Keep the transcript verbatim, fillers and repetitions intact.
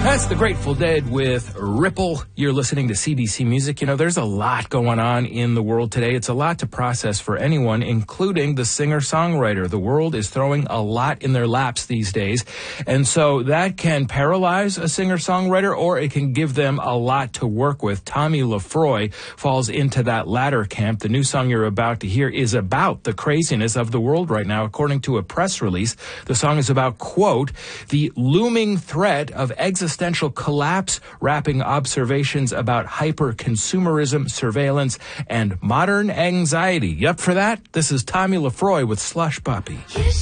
That's the Grateful Dead with Ripple. You're listening to C B C Music. You know, there's a lot going on in the world today. It's a lot to process for anyone, including the singer-songwriter. The world is throwing a lot in their laps these days. And so that can paralyze a singer-songwriter, or it can give them a lot to work with. Tommy LaFroy falls into that latter camp. The new song you're about to hear is about the craziness of the world right now. According to a press release, the song is about, quote, the looming threat of existential collapse, wrapping observations about hyper-consumerism, surveillance, and modern anxiety. You up for that? This is Tommy LaFroy with Slush Puppy.